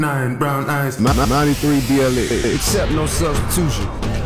9 brown eyes. 93 DLX. Accept no substitution.